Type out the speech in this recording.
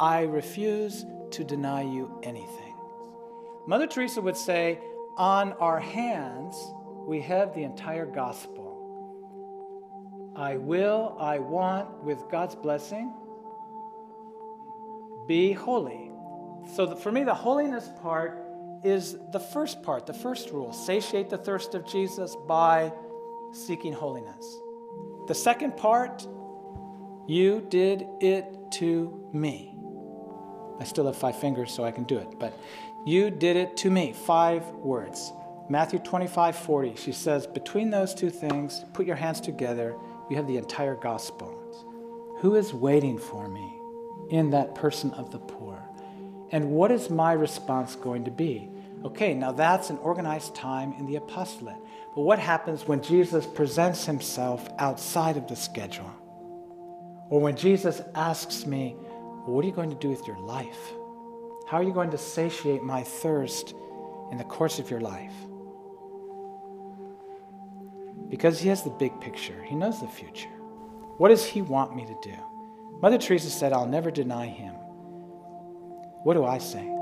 I refuse to deny you anything. Mother Teresa would say, on our hands, we have the entire gospel. I will, I want, with God's blessing, be holy. So for me, the holiness part is the first part, the first rule. Satiate the thirst of Jesus by seeking holiness. The second part, you did it to me. I still have 5 fingers, so I can do it. But you did it to me. 5 words. Matthew 25:40, she says, between those 2 things, put your hands together, you have the entire gospel. Who is waiting for me in that person of the poor? And what is my response going to be? Okay, now that's an organized time in the apostolate. But what happens when Jesus presents himself outside of the schedule? Or when Jesus asks me, what are you going to do with your life? How are you going to satiate my thirst in the course of your life? Because he has the big picture. He knows the future. What does he want me to do? Mother Teresa said, I'll never deny him. What do I say?